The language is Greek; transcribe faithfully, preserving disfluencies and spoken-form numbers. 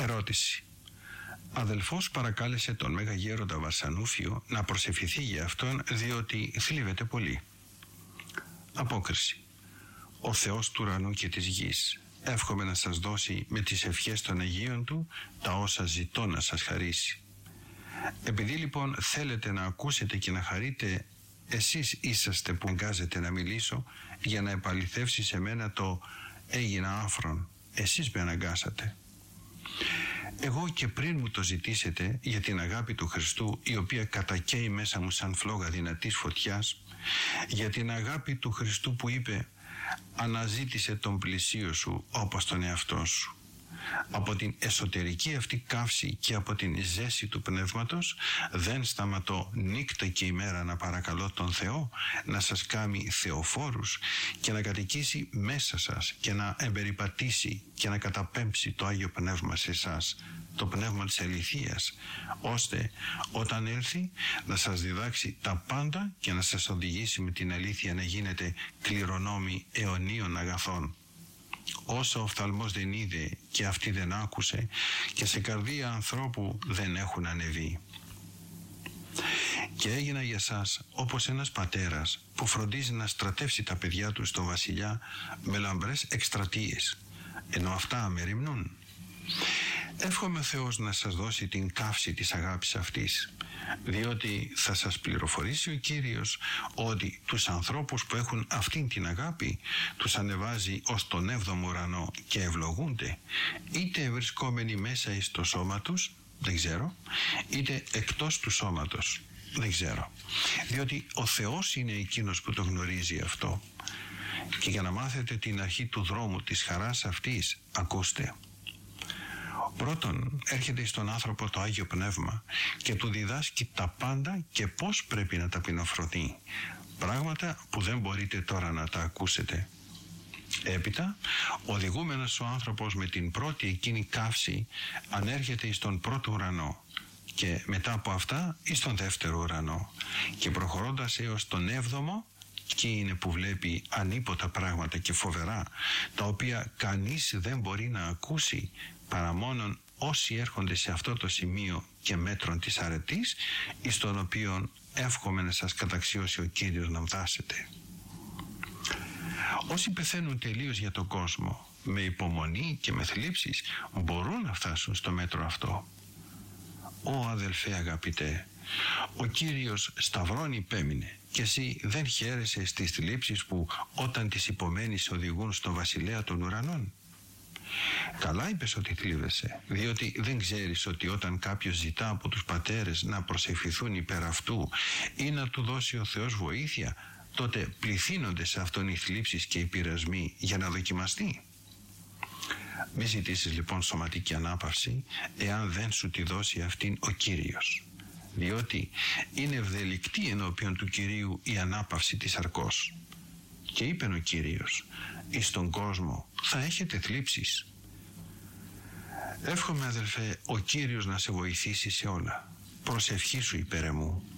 Ερώτηση. Αδελφός παρακάλεσε τον Μέγα Γέροντα Βαρσανούφιο να προσευχηθεί για αυτόν, διότι θλίβεται πολύ. Απόκριση. Ο Θεός του ουρανού και της γης εύχομαι να σας δώσει με τις ευχές των Αγίων Του τα όσα ζητώ να σας χαρίσει. Επειδή λοιπόν θέλετε να ακούσετε και να χαρείτε, εσείς είσαστε που αγκάζετε να μιλήσω για να επαληθεύσει σε μένα το έγινα άφρον. Εσείς με αναγκάσατε. Εγώ και πριν μου το ζητήσετε για την αγάπη του Χριστού, η οποία κατακαίει μέσα μου σαν φλόγα δυνατής φωτιάς, για την αγάπη του Χριστού που είπε «Αναζήτησε τον πλησίο σου όπως τον εαυτό σου». Από την εσωτερική αυτή καύση και από την ζέση του πνεύματος δεν σταματώ νύχτα και ημέρα να παρακαλώ τον Θεό να σας κάνει θεοφόρους και να κατοικήσει μέσα σας και να εμπεριπατήσει και να καταπέμψει το Άγιο Πνεύμα σε εσάς, το πνεύμα της αληθείας, ώστε όταν έλθει να σας διδάξει τα πάντα και να σας οδηγήσει με την αλήθεια να γίνετε κληρονόμοι αιωνίων αγαθών. Όσο ο οφθαλμός δεν είδε και αυτή δεν άκουσε και σε καρδία ανθρώπου δεν έχουν ανεβεί. Και έγινα για σας όπως ένας πατέρας που φροντίζει να στρατεύσει τα παιδιά του στο βασιλιά με λαμπρές εκστρατείες, ενώ αυτά αμεριμνούν. Εύχομαι ο Θεός να σας δώσει την καύση της αγάπης αυτής, διότι θα σας πληροφορήσει ο Κύριος ότι τους ανθρώπους που έχουν αυτήν την αγάπη τους ανεβάζει ως τον έβδομο ουρανό και ευλογούνται, είτε βρισκόμενοι μέσα εις το σώμα τους, δεν ξέρω, είτε εκτός του σώματος, δεν ξέρω, διότι ο Θεός είναι εκείνος που το γνωρίζει αυτό. Και για να μάθετε την αρχή του δρόμου της χαράς αυτής, ακούστε. Πρώτον, έρχεται στον άνθρωπο το Άγιο Πνεύμα και του διδάσκει τα πάντα και πώς πρέπει να ταπεινοφρονεί, πράγματα που δεν μπορείτε τώρα να τα ακούσετε. Έπειτα, οδηγούμενος ο άνθρωπος με την πρώτη εκείνη καύση ανέρχεται στον πρώτο ουρανό και μετά από αυτά στον δεύτερο ουρανό και προχωρώντας έως τον έβδομο, και είναι που βλέπει ανίποτα πράγματα και φοβερά, τα οποία κανείς δεν μπορεί να ακούσει παρά μόνον όσοι έρχονται σε αυτό το σημείο και μέτρον της αρετής, εις τον οποίον εύχομαι να σας καταξιώσει ο Κύριος να φτάσετε. Όσοι πεθαίνουν τελείως για τον κόσμο, με υπομονή και με θλίψεις, μπορούν να φτάσουν στο μέτρο αυτό. Ω αδελφέ αγαπητέ, ο Κύριος σταυρών υπέμεινε και εσύ δεν χαίρεσαι στις θλίψεις που όταν τις υπομένεις οδηγούν στο βασιλέα των ουρανών. Καλά είπες ότι θλίβεσαι, διότι δεν ξέρεις ότι όταν κάποιος ζητά από τους πατέρες να προσευχηθούν υπέρ αυτού ή να του δώσει ο Θεός βοήθεια, τότε πληθύνονται σε αυτόν οι θλίψεις και οι πειρασμοί για να δοκιμαστεί. Μη ζητήσεις λοιπόν σωματική ανάπαυση εάν δεν σου τη δώσει αυτήν ο Κύριος, διότι είναι ευδελικτή ενώπιον του Κυρίου η ανάπαυση της αρκός. Και είπε ο Κύριος, εις τον κόσμο θα έχετε θλίψεις. Εύχομαι αδελφέ ο Κύριος να σε βοηθήσει σε όλα. Προσευχή σου υπέρ εμού.